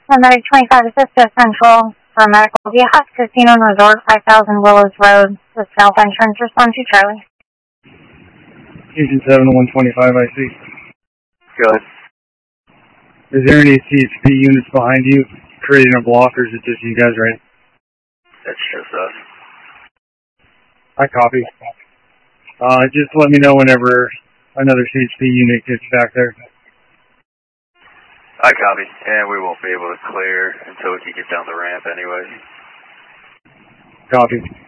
Number 25 Assist Central for Medical Viejas, Casino and Resort, 5000 Willows Road, with self-insurance. Respond to Charlie. Fusion 7-125, I see. Go ahead. Is there any CHP units behind you creating a block, or is it just you guys, right? It's just us. I copy. Just let me know whenever another CHP unit gets back there. I copy, and we won't be able to clear until we can get down the ramp anyway. Copy.